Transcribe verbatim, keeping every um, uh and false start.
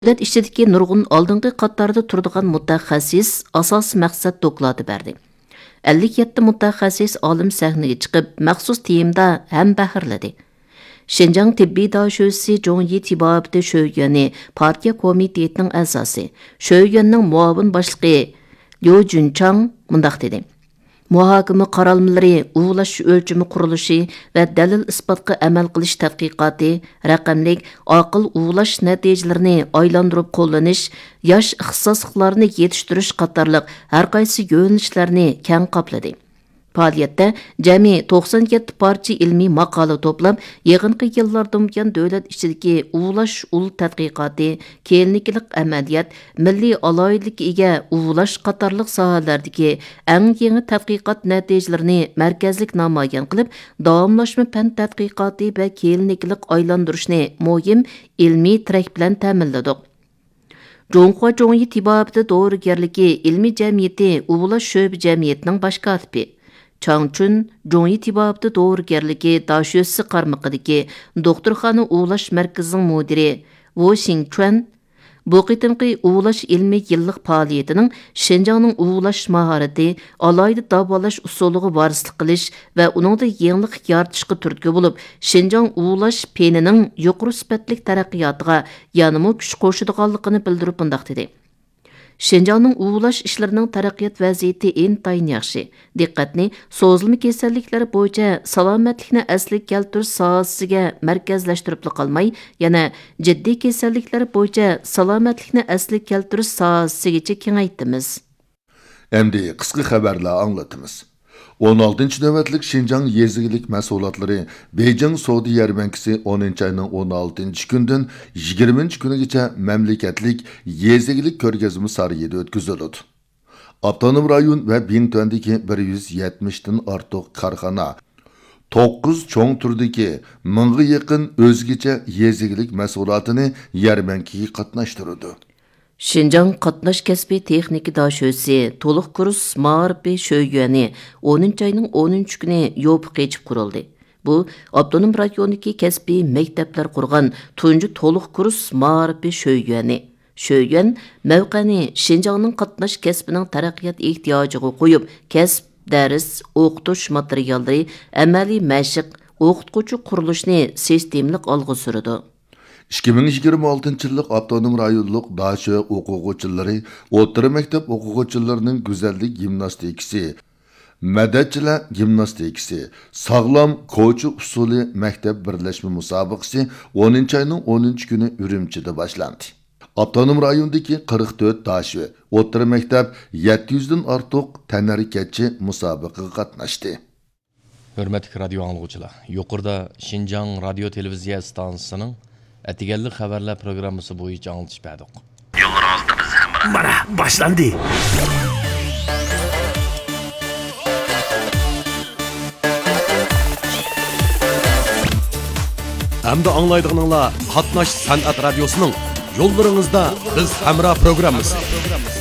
Dövlət işçidiki nurgun aldınғы qatlarda turduğan mutaxassis asas məqsəd dokladı berdi. ellik yetti mutaxassis alim səhnəyə çıxıb məxsus teyimdə həm bəhirlədi. Şinjan Tibbi Daşösi Zhongyi Tibabdi Şöyyanı partiya komitetinin əsası, Şöyyanның muavin başlığı Liu Junchang mundaq dedi. Muhakimə qaralmaları, uvulaş ölçümü quruluşu və dəlil isbatqa əməl qilish tədqiqatı, rəqəmlik, aqıl uvulaş nəticələrini aylandırıb qollanish, yaş ixtisaslıqlarını yetiştirish qatarlıq hər qaysı yönəlişlərini kən qapladı. Fəaliyyətdə cəmi to'qson yetti parça ilmi maqala toplab, yığınqı yıllardan buyan dövlət içidəki uvulaş ul tədqiqatı, kelinliklik əməliyyat, milli alayidlik ega uvulaş qatarlıq sahalardakı ən yeni tədqiqat nəticələrini mərkəzlik namayan qılıb, davamlaşma fən tədqiqatı və kelinliklik aylandırışni muhim ilmi trək bilan təminlədik. Zhonghua Zhongyi Tibabdi Doğrugerligi ilmi cəmiyyəti uvulaş şöbə cəmiyyətinin baş katibi. Changchun Zhongyi Tibabdi Doğrugerligi Daşösi qarmaqidagi doktorxana uvulash mərkəzinin müdiri Wu Xingchuan bu qitimqi uvulash ilmi yillik faoliyatining Şinjanning uvulash maharati, alayda davolash usuliga varislik qilish va uningda yangilik yaratishga turtki bo'lib, Şinjan uvulash penining yuqori sifatlik taraqqiyotiga yanımı kuch qo'shadiganligini bildirib bundaq dedi. Şinjanның uvulash ishlarining taraqqiyot vaziyati intayin yaxshi. Diqqatni so'zilma kasalliklar bo'yicha salomatlikni asliga keltirish sohasiga markazlashtirib qolmay, yana jiddiy kasalliklar bo'yicha salomatlikni asliga keltirish sohasigacha kengaytimiz. Endi qisqa xabarlar anglatamiz. o'n oltinchi navbatlik Şinjan yezigilik mahsulotlari Beijing savdo yarmankasi o'ninchi ayning o'n oltinchi kundan yigirmanchi kunigacha mamlakatlik yezigilik ko'rgazma sarayida o'tkaziladi. Avtonom rayon va Bingtuandagi bir yuz yetmishdan ortiq korxona, to'qqiz cho'ng turdagi mingga yaqin o'zgacha yezigilik mahsulotini yarmankaga qatnashtiradi. Şinjan qatnaş kəsbi texniki daşösi, to'liq kurs ma'rifi Şöyyanı o'ninchi ayning o'ninchi kuni yopiq geçib quruldi. Bu, Abdunum rayonidagi kəsbi məktəblər qurğan tuncu to'liq kurs ma'rifi Şöyyanı. Şöyyan mövqəni Şinjanның qatnaş kəsbinin taraqqiyot ehtiyojiga qo'yib, kəsb, dərs, o'qitish materiallari, əməli məşq, o'qitquchi qurilishni sistemlik olg'a surdi. ikki ming yigirma oltinchi yillik avtonom rayonluq Daşö o'quvchilari, o'rta maktab o'quvchilarining go'zallik gimnastikasi, madadchilar gimnastikasi, sog'lom ko'chi usuli maktab birlashma musobaqasi o'ninchi ayning o'ninchi kuni Urumchida boshlandi. Avtonom rayondagi qirq to'rt Daşö o'rta maktab yetti yuzdan ortiq tanarikatchi musobaqaga qatnashdi. Hurmatli radio anglovchilar, yuqorida Şinjan radio televiziya stansiyasining Atiganlik xabarlar programmasi bo'yicha anglatish berdik. Yo'lingizda biz ham mana boshlandi. Hamda anglaydiganlar Qatnash san'at radiosining yo'llaringizda biz hamra programmasi.